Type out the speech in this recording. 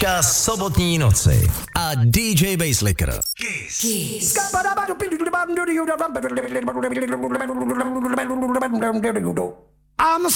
Vaška sobotní noci a DJ Basslicker. Kiss. I'm